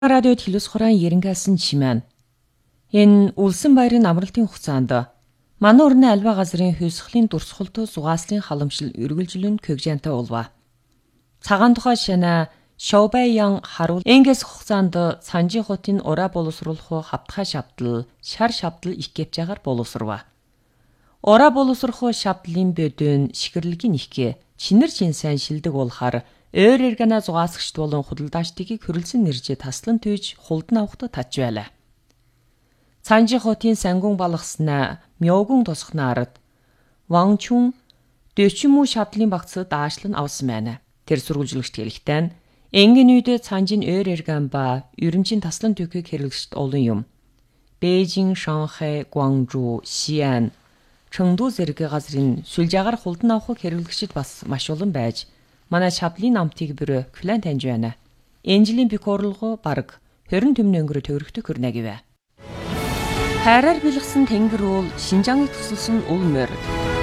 радиод хэлс хураан ярингасан чимээн. Энэ Улсын баярын амралтын хугацаанд манай орны альва газрын хүйсхлийн дурсгалт зугааслын халамжил үргэлжлэн көгжэнтэй улва. Цагаан тухай шана Шоубаян харуул энгээс хугацаанд Санжи хотын ураа боловсруулах хавтгай шавтал, шар шавтал их гэвчагаар боловсрва. Ураа боловсрох шавтлын бөдөн шигэрлэгийн ихгээ чинэр чин сайн шилдэг болохоор өөр эргэнэ зугаасгчд болон худалдаачдыг хөрөлсөн нэржээ таслан түйж хулдан авахта татж байлаа. Санжи хотын сангун балгаснаа мёгун тосхны ард Вангчун дөчмүү шавтлын багц даашлан авсан байна. Тэр сургуулжлагч хэлэхдээ энгийн үед Санжийн өөр эргэн ба ерөнчийн таслан түйхийг хэрэглэгчд олон юм. Бээжин, Шанхай, Гуанчжоу, Сиан, Чэнгду зэрэг газрын сүлжаагаар хулдан авахыг хэрэглэгчд бас маш олон байж манай шавлын намтыг бүрэ клан таньж байна. Энэ жилийн бик орлого бараг 20 төмний өнгөрө төгрөгтөг хүрнэ гэвэ. Хайраар бэлгсэн тэнгэр уул Шинжаангыг төсөлсөн ул морь.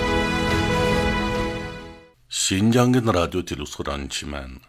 Шинжаангийн радио телевизхуран чимэн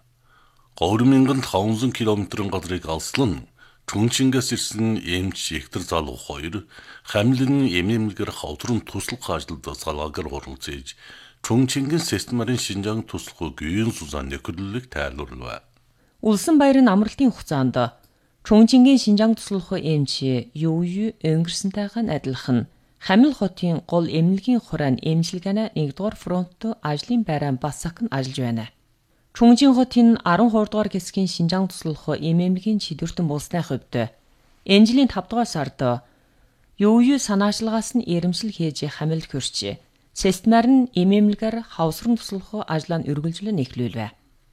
3500 км-ийн газрыг алслан Чүнчингээс ирсэн эмч Эктер залуу хоёр хамлын эмэмлэгэр хавдрын туслах ажилд салгаагаар оролцож Чүнчингийн системарын Шинжаан туслах үеийн сузаан нөхөрлөлийг тайлбарлав. Улсын баярын амралтын хугацаанд Чүнчингийн Шинжаан туслах эмч юу өнгөрсөнтэйгээ адилхан Хамил хотын гол эмнэлгийн хураан эмчилгээний 1-р фронт ажлын байран бас сахин ажиллаж байна. Чүнжин хотын 12 дугаар хэсгийн Шинжаан туслах эмэмлэгийн чидвэртэн болсны хувьд энэ жилийн 5 дугаар сард юу санаачлагаас нь эрэмшил хийж хамилд хөрч системаар нь эмэмлэгээр хавсран туслах ажлаа үргэлжлэн эхлүүлвэ.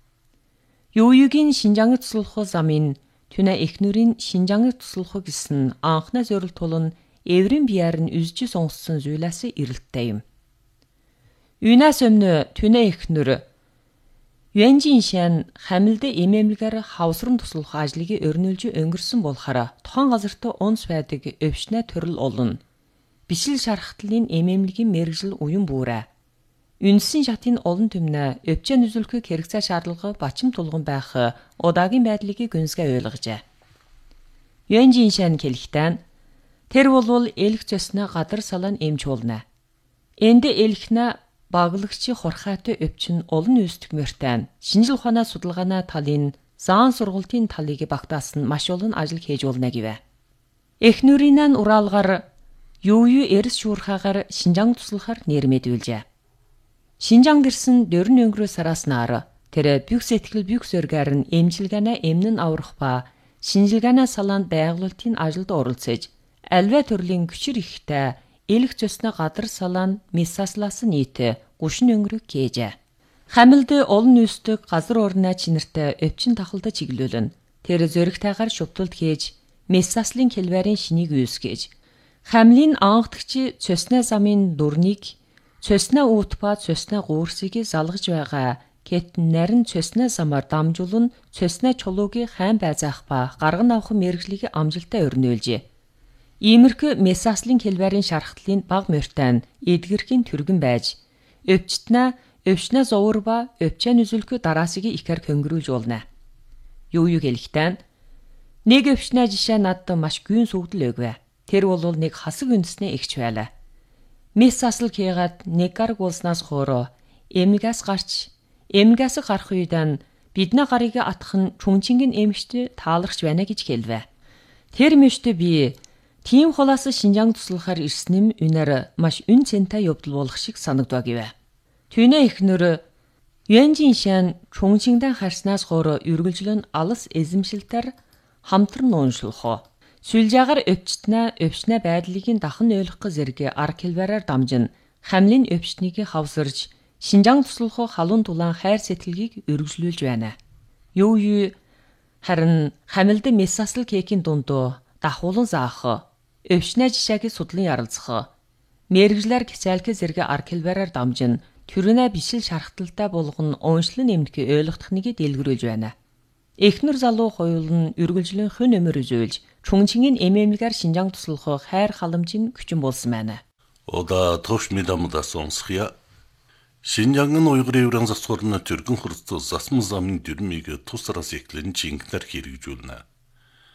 Юугийн Шинжаангыг туслах замын түнэ эхнүрийн Шинжаангыг туслах гэсэн анхны зорилтол нь эврийн бияар нь үзж сонгосон зүйлээс эрэлттэй юм. Юунаас өмнө түнэ эхнүр Юанжин шан хамилд эмэмлэгээр хавсран туслах ажлыг өрнүүлж өнгөрсөн болохоор тохон газарт унс байдаг өвчнө төрөл олно. Бишил шархтлын эмэмлэгийн мэрэгжил уян бүрэ. Үнсэн шатын олон төмнө өвчнө үзүүлэхийг хэрэгцээ шаардлага бачим тулган байх удаагийн байдлыг гүнзгий ойлгожээ. Юанжин шан хэлэхдээ тэр болвол элх зөснө гадар салан эмч болно. Энд элхнэ баглагчи хорхайтай өвчин олон үүсдэг мөртэн шинжил ухааны судалгааны талын заан сургалтын талыг багтаасан маш олон ажил хийж болно гэвэ. Эхнүрийн ураалгаар юу эрс шуурхаагаар Шинжаан туслахаар нэрмэдүүлжээ. Шинжаанд ирсэн 4 өнгөрөө сараас нар тэр бүх сэтгэл бүх зөргээр нь эмчилгээний эмнэн аврах ба шинжилгээний салаанд байгуулалтын ажилд оролцож альва төрлийн хүчир ихтэй элх зөснө гадар салаан месаслаас нийт 30 өнгөрөг кээжээ. Хамилд олон үүсдэг газар орны чинэртэй өвчин тахалд чиглүүлэн тэр зөрөгтэйгээр шүтэлд хийж месаслын хэлбэрийн шинийг үүсгэж хамлын анхдагч цөснө замын дурныг цөснө уут ба цөснө гуурсыг залгаж байгаа гэт нарийн цөснө замаар дамжуулан цөснө чулуугийн хайн байзаах ба гарган авах мэрэгжлийг амжилттай өрнүүлжээ. Иймэрхүү месаслын хэлбэрийн шархтлын баг мөртэн эдгэрхийн түргэн байж өвчнө зовор ба өвчнө үзүүлэх дараасыг ихэр хөнгөрүүлж болно. Юу хэлэхдээ нэг өвчнө жишээ над маш гүн сүгдэл өгвэ. Тэр бол нэг хасаг үндэснээ ихч байлаа. Месасл хийгээд нэг гараг болсноос хоороо эмгээс гарах үедээ бидний гарыг атах нь Чүнчингийн эмэгтэй тааларч байна гэж хэлвэ. Тэр мөштө би тийм холоос Шинжаан туслахаар ирсэн юм үнээр маш үн цэнтэй явдал болох шиг санагдав гэвэ. Түнэ эхнэр Юанжин шан Чүнчингдэн харснаас хоороо үргэлжлэн алс эзэмшилтээр хамтран ууншлах. Сүлжаагаар өвчнө байдлыг дахин ойлгох зэрэг арга хэлбэрээр дамжин хамлын өвчнийг хавсарж Шинжаан туслах халуун тулаан хайр сэтгэлгийг үргэлжлүүлж байна. Юу харин хамилд месасл кекийн дундуу дахуулан заах өвчнө жишээг судлан ярилцах мэрэгжлэр кисэлгэ зэрэг арга хэлбэрээр дамжин төрөнө бишил шархталтай болгон ууншлан нэмдэх ойлгохныг дэлгэрүүлж байна. Эхнэр залуу хоёул нь үргэлжлэн хэн өмөр үзүүлж Чүнчингийн эмэмлэгээр Шинжаан туслах хайр халамжийн күчин болсон байна. Ода товш медамдаа сонсхия. Шинжаангын уйгурын евран засварны түргэн хурц засмын замын дөрмийг тусраас эклэн чингнэр хэрэгжүүлнэ.